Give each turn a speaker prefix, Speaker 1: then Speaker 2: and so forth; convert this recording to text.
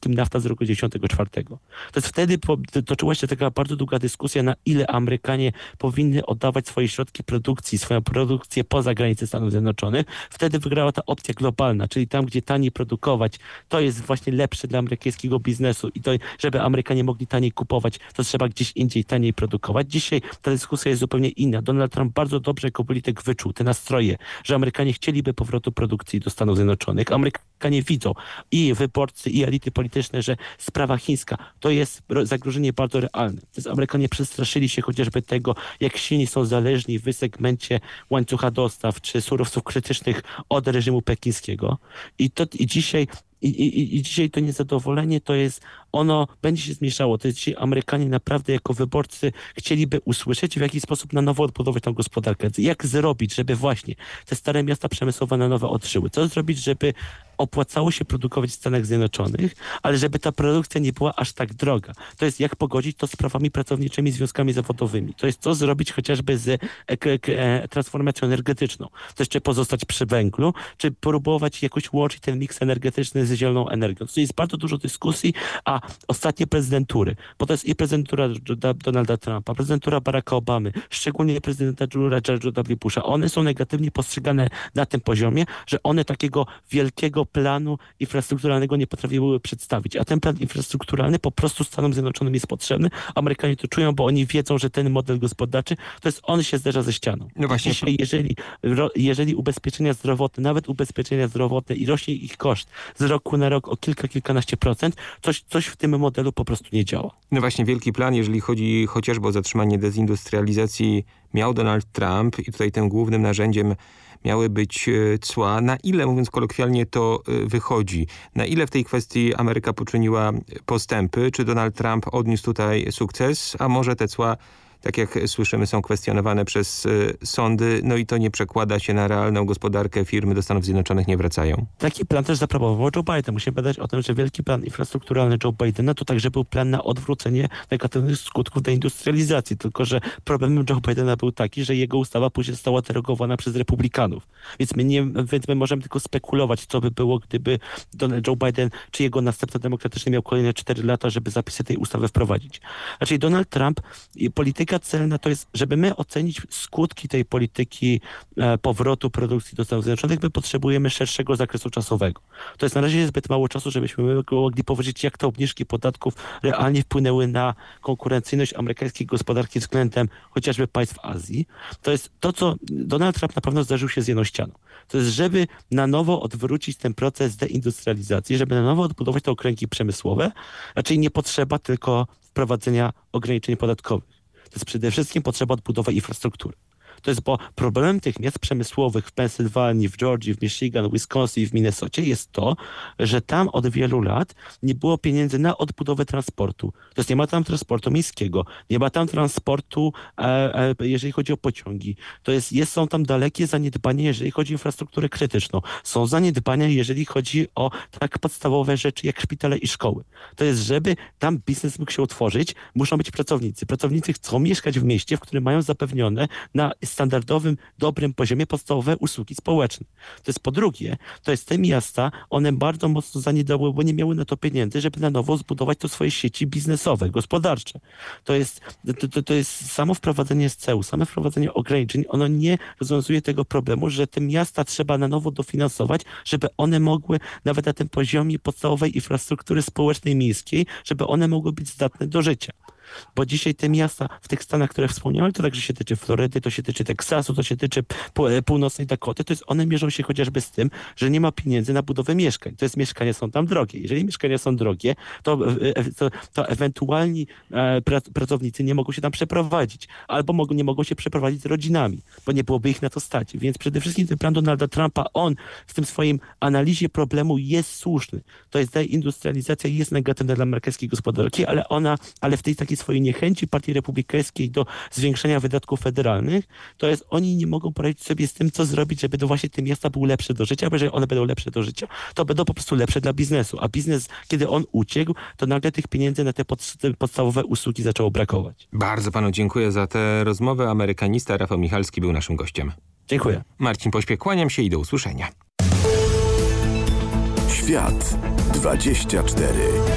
Speaker 1: amerykańskim nafta z roku 1994. To jest wtedy toczyła się taka bardzo długa dyskusja, na ile Amerykanie powinny oddawać swoje środki produkcji, swoją produkcję poza granice Stanów Zjednoczonych. Wtedy wygrała ta opcja globalna, czyli tam, gdzie taniej produkować, to jest właśnie lepsze dla amerykańskiego biznesu i to, żeby Amerykanie mogli taniej kupować, to trzeba gdzieś indziej taniej produkować. Dzisiaj ta dyskusja jest zupełnie inna. Donald Trump bardzo dobrze jako polityk wyczuł te nastroje, że Amerykanie chcieliby powrotu produkcji do Stanów Zjednoczonych. Amerykanie widzą, i wyborcy, i elity polityczne, że sprawa chińska to jest zagrożenie bardzo realne. Amerykanie przestraszyli się chociażby tego, jak silni są zależni w segmencie łańcucha dostaw czy surowców krytycznych od reżimu pekińskiego. I dzisiaj to niezadowolenie ono będzie się zmniejszało. To jest dzisiaj Amerykanie naprawdę jako wyborcy chcieliby usłyszeć, w jaki sposób na nowo odbudować tą gospodarkę. Jak zrobić, żeby właśnie te stare miasta przemysłowe na nowe odżyły. Co zrobić, żeby opłacało się produkować w Stanach Zjednoczonych, ale żeby ta produkcja nie była aż tak droga. To jest jak pogodzić to z prawami pracowniczymi, związkami zawodowymi. To jest co zrobić chociażby z transformacją energetyczną. To jest czy pozostać przy węglu, czy próbować jakoś łączyć ten miks energetyczny z zieloną energią. To jest bardzo dużo dyskusji, a ostatnie prezydentury, bo to jest i prezydentura Donalda Trumpa, prezydentura Baracka Obamy, szczególnie prezydenta George'a W. Busha, one są negatywnie postrzegane na tym poziomie, że one takiego wielkiego planu infrastrukturalnego nie potrafiły przedstawić. A ten plan infrastrukturalny po prostu Stanom Zjednoczonym jest potrzebny. Amerykanie to czują, bo oni wiedzą, że ten model gospodarczy, to jest on się zderza ze ścianą.
Speaker 2: No właśnie.
Speaker 1: Dzisiaj, jeżeli ubezpieczenia zdrowotne, nawet ubezpieczenia zdrowotne i rośnie ich koszt z roku na rok o kilkanaście procent, coś w tym modelu po prostu nie działa.
Speaker 2: No właśnie, wielki plan, jeżeli chodzi chociażby o zatrzymanie dezindustrializacji, miał Donald Trump i tutaj tym głównym narzędziem miały być cła. Na ile, mówiąc kolokwialnie, to wychodzi? Na ile w tej kwestii Ameryka poczyniła postępy? Czy Donald Trump odniósł tutaj sukces? A może te cła, tak jak słyszymy, są kwestionowane przez sądy, no i to nie przekłada się na realną gospodarkę, firmy do Stanów Zjednoczonych nie wracają?
Speaker 1: Taki plan też zaproponował Joe Biden. Musimy pamiętać o tym, że wielki plan infrastrukturalny Joe Bidena to także był plan na odwrócenie negatywnych skutków deindustrializacji. Tylko że problemem Joe Bidena był taki, że jego ustawa później została derogowana przez republikanów. Więc my możemy tylko spekulować, co by było, gdyby Joe Biden czy jego następca demokratyczny miał kolejne 4 lata, żeby zapisy tej ustawy wprowadzić. Znaczy Donald Trump i polityka celna to jest, żeby my ocenić skutki tej polityki powrotu produkcji do Stanów Zjednoczonych, my potrzebujemy szerszego zakresu czasowego. To jest na razie zbyt mało czasu, żebyśmy mogli powiedzieć, jak te obniżki podatków realnie wpłynęły na konkurencyjność amerykańskiej gospodarki względem chociażby państw Azji. To jest to, co Donald Trump na pewno zdarzył się z jedną ścianą. To jest, żeby na nowo odwrócić ten proces deindustrializacji, żeby na nowo odbudować te okręgi przemysłowe, raczej nie potrzeba tylko wprowadzenia ograniczeń podatkowych. To jest przede wszystkim potrzeba odbudowy infrastruktury. To jest, bo problemem tych miast przemysłowych w Pensylwanii, w Georgii, w Michigan, w Wisconsin i w Minnesocie jest to, że tam od wielu lat nie było pieniędzy na odbudowę transportu. To jest, nie ma tam transportu miejskiego, nie ma tam transportu, jeżeli chodzi o pociągi. To są tam dalekie zaniedbania, jeżeli chodzi o infrastrukturę krytyczną. Są zaniedbania, jeżeli chodzi o tak podstawowe rzeczy jak szpitale i szkoły. To jest, żeby tam biznes mógł się utworzyć, muszą być pracownicy. Pracownicy chcą mieszkać w mieście, w którym mają zapewnione na standardowym, dobrym poziomie podstawowe usługi społeczne. To jest po drugie, to jest te miasta, one bardzo mocno zaniedbały, bo nie miały na to pieniędzy, żeby na nowo zbudować to swoje sieci biznesowe, gospodarcze. To jest samo wprowadzenie SCEU, samo wprowadzenie ograniczeń, ono nie rozwiązuje tego problemu, że te miasta trzeba na nowo dofinansować, żeby one mogły nawet na tym poziomie podstawowej infrastruktury społecznej miejskiej, żeby one mogły być zdatne do życia. Bo dzisiaj te miasta w tych stanach, które wspomniałem, to także się tyczy Florydy, to się tyczy Teksasu, to się tyczy północnej Dakoty, to jest one mierzą się chociażby z tym, że nie ma pieniędzy na budowę mieszkań. To jest mieszkania są tam drogie. Jeżeli mieszkania są drogie, to ewentualni pracownicy nie mogą się tam przeprowadzić. Albo nie mogą się przeprowadzić z rodzinami, bo nie byłoby ich na to stać. Więc przede wszystkim ten plan Donalda Trumpa, on w tym swoim analizie problemu jest słuszny. To jest deindustrializacja jest negatywna dla amerykańskiej gospodarki, ale w tej takiej swojej niechęci Partii Republikańskiej do zwiększenia wydatków federalnych, to jest oni nie mogą poradzić sobie z tym, co zrobić, żeby to właśnie te miasta były lepsze do życia, bo jeżeli one będą lepsze do życia, to będą po prostu lepsze dla biznesu, a biznes, kiedy on uciekł, to nagle tych pieniędzy na te podstawowe usługi zaczęło brakować.
Speaker 2: Bardzo panu dziękuję za tę rozmowę. Amerykanista Rafał Michalski był naszym gościem.
Speaker 1: Dziękuję.
Speaker 2: Marcin Pośpiech, kłaniam się i do usłyszenia.
Speaker 3: Świat 24